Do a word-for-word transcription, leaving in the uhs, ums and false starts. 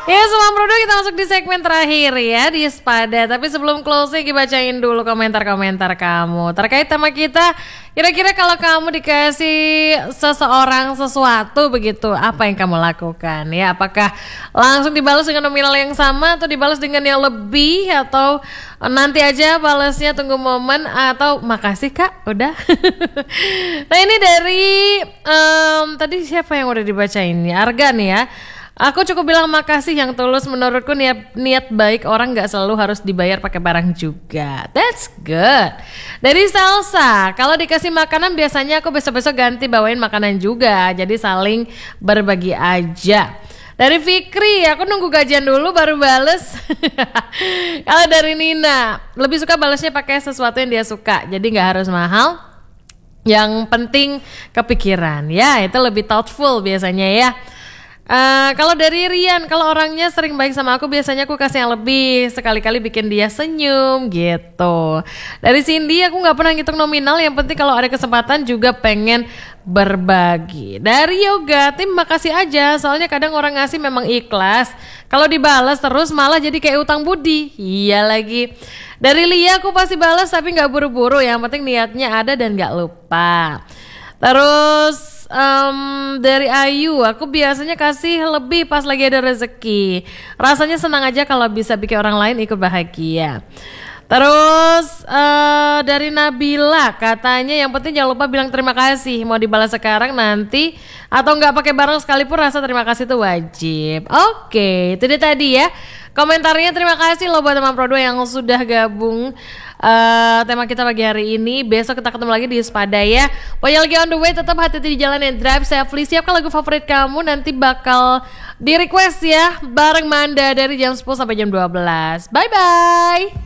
Ya semua produk kita masuk di segmen terakhir ya di Sepada. Tapi sebelum closing dibacain dulu komentar-komentar kamu terkait tema kita. Kira-kira kalau kamu dikasih seseorang sesuatu begitu, apa yang kamu lakukan ya? Apakah langsung dibalas dengan nominal yang sama atau dibalas dengan yang lebih, atau nanti aja balasnya tunggu momen, atau makasih kak udah? Nah ini dari um, tadi siapa yang udah dibacain ya? Arga nih ya. Aku cukup bilang makasih yang tulus. Menurutku niat niat baik orang nggak selalu harus dibayar pakai barang juga. That's good. Dari Salsa, kalau dikasih makanan biasanya aku besok-besok ganti bawain makanan juga. Jadi saling berbagi aja. Dari Fikri, aku nunggu gajian dulu baru bales. Kalau dari Nina, lebih suka balesnya pakai sesuatu yang dia suka. Jadi nggak harus mahal. Yang penting kepikiran. Ya, itu lebih thoughtful biasanya ya. Uh, kalau dari Rian, kalau orangnya sering baik sama aku biasanya aku kasih yang lebih, sekali-kali bikin dia senyum gitu. Dari Cindy, aku nggak pernah ngitung nominal, yang penting kalau ada kesempatan juga pengen berbagi. Dari Yoga, tim makasih aja, soalnya kadang orang ngasih memang ikhlas, kalau dibalas terus malah jadi kayak utang budi. Iya lagi. Dari Lia, aku pasti balas tapi nggak buru-buru, yang penting niatnya ada dan nggak lupa. Terus Um, dari Ayu, aku biasanya kasih lebih pas lagi ada rezeki. Rasanya senang aja kalau bisa bikin orang lain ikut bahagia. Terus uh, dari Nabila, katanya yang penting jangan lupa bilang terima kasih. Mau dibalas sekarang nanti atau nggak pakai barang sekalipun, rasa terima kasih itu wajib. Oke, itu dia tadi ya komentarnya. Terima kasih loh buat teman Prodo yang sudah gabung uh, tema kita pagi hari ini. Besok kita ketemu lagi di Sepada ya. Pokoknya lagi on the way, tetap hati-hati di jalan dan drive safely. Siapkan lagu favorit kamu, nanti bakal di request ya bareng Manda dari jam sepuluh sampai jam dua belas. Bye bye.